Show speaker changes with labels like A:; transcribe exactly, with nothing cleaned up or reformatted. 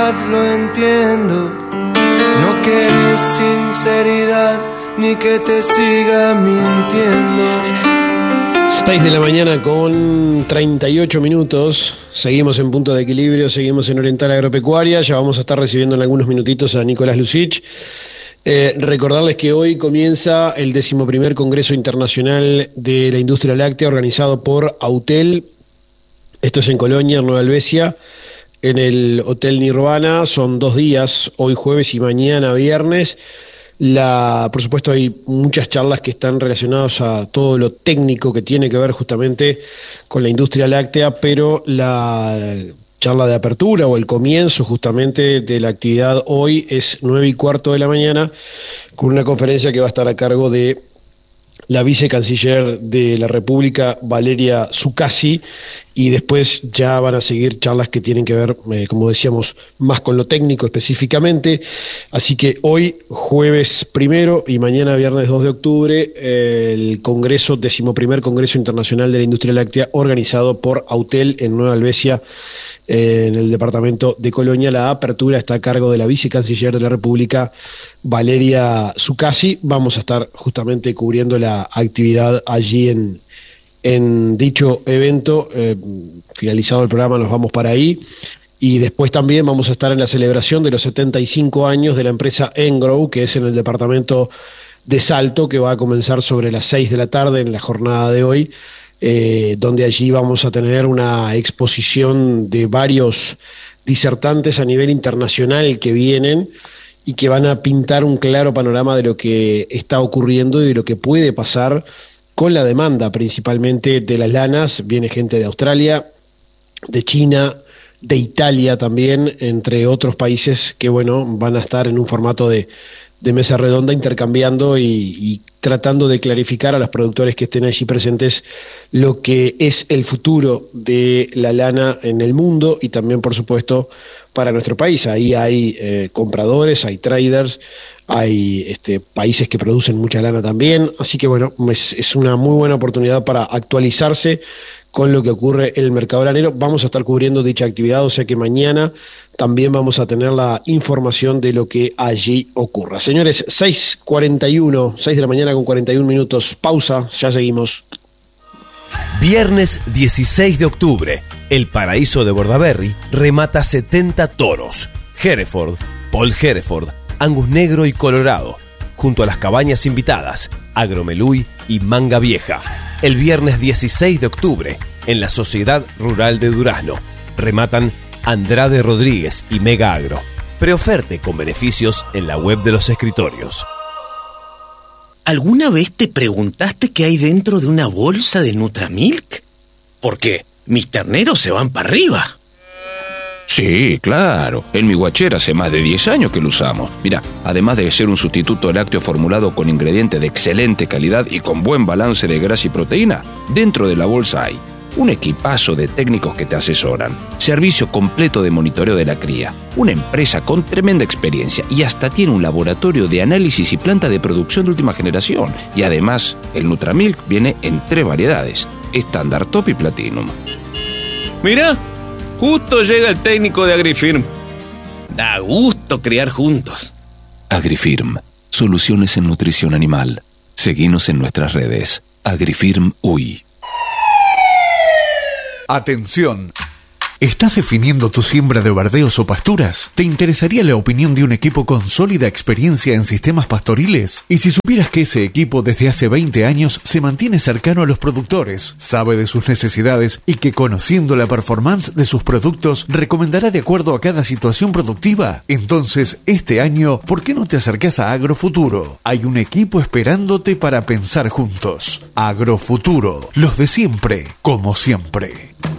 A: verdad lo entiendo. No quieres sinceridad ni que te siga mintiendo.
B: seis de la mañana con treinta y ocho minutos. Seguimos en Punto de Equilibrio, seguimos en Oriental Agropecuaria. Ya vamos a estar recibiendo en algunos minutitos a Nicolás Lucich. Eh, recordarles que hoy comienza el decimoprimer Congreso Internacional de la Industria Láctea organizado por Autel. Esto es en Colonia, en Nueva Helvecia, en el Hotel Nirvana. Son dos días, hoy jueves y mañana viernes. La, por supuesto hay muchas charlas que están relacionadas a todo lo técnico que tiene que ver justamente con la industria láctea, pero la charla de apertura o el comienzo justamente de la actividad hoy es nueve y cuarto de la mañana, con una conferencia que va a estar a cargo de la vicecanciller de la República, Valeria Zuccasi, y después ya van a seguir charlas que tienen que ver, eh, como decíamos, más con lo técnico específicamente. Así que hoy, jueves primero, y mañana, viernes dos de octubre, eh, el Congreso, decimoprimer Congreso Internacional de la Industria Láctea, organizado por Autel en Nueva Helvecia, eh, en el departamento de Colonia. La apertura está a cargo de la vicecanciller de la República, Valeria Zuccasi. Vamos a estar justamente cubriendo la actividad allí en, en dicho evento. Eh, finalizado el programa nos vamos para ahí, y después también vamos a estar en la celebración de los setenta y cinco años de la empresa Engrow, que es en el departamento de Salto, que va a comenzar sobre las seis de la tarde en la jornada de hoy, eh, donde allí vamos a tener una exposición de varios disertantes a nivel internacional que vienen y que van a pintar un claro panorama de lo que está ocurriendo y de lo que puede pasar con la demanda principalmente de las lanas. Viene gente de Australia, de China, de Italia también, entre otros países que, bueno, van a estar en un formato de, de mesa redonda intercambiando y, y tratando de clarificar a los productores que estén allí presentes lo que es el futuro de la lana en el mundo y también, por supuesto, para nuestro país. Ahí hay eh, compradores, hay traders, hay este, países que producen mucha lana también, así que bueno, es, es una muy buena oportunidad para actualizarse con lo que ocurre en el mercado lanero. Vamos a estar cubriendo dicha actividad, o sea que mañana también vamos a tener la información de lo que allí ocurra. Señores, seis cuarenta y uno, seis de la mañana con cuarenta y un minutos, pausa, ya seguimos.
C: Viernes dieciséis de octubre, el Paraíso de Bordaberry remata setenta toros. Hereford, Paul Hereford, Angus Negro y Colorado, junto a las cabañas invitadas, Agromeluy y Manga Vieja. El viernes dieciséis de octubre, en la Sociedad Rural de Durazno, rematan Andrade Rodríguez y Mega Agro. Preoferte con beneficios en la web de los escritorios.
D: ¿Alguna vez te preguntaste qué hay dentro de una bolsa de Nutramilk? Porque mis terneros se van para arriba.
E: Sí, claro. En mi guachera hace más de diez años que lo usamos. Mira, además de ser un sustituto lácteo formulado con ingredientes de excelente calidad y con buen balance de grasa y proteína, dentro de la bolsa hay un equipazo de técnicos que te asesoran, servicio completo de monitoreo de la cría, una empresa con tremenda experiencia y hasta tiene un laboratorio de análisis y planta de producción de última generación. Y además, el Nutramilk viene en tres variedades, estándar, top y platinum.
D: Mirá, justo llega el técnico de Agrifirm. Da gusto criar juntos.
E: Agrifirm, soluciones en nutrición animal. Seguinos en nuestras redes. Agrifirm U I.
F: Atención. ¿Estás definiendo tu siembra de verdeos o pasturas? ¿Te interesaría la opinión de un equipo con sólida experiencia en sistemas pastoriles? Y si supieras que ese equipo desde hace veinte años se mantiene cercano a los productores, sabe de sus necesidades y que conociendo la performance de sus productos recomendará de acuerdo a cada situación productiva, entonces este año, ¿por qué no te acercás a Agrofuturo? Hay un equipo esperándote para pensar juntos. Agrofuturo, los de siempre, como siempre.